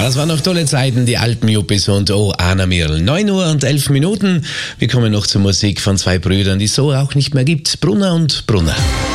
Das waren noch tolle Zeiten, die Alpenjuppis und Oh Anna Mirl. 9 Uhr und 11 Minuten. Wir kommen noch zur Musik von zwei Brüdern, die es so auch nicht mehr gibt. Brunner und Brunner.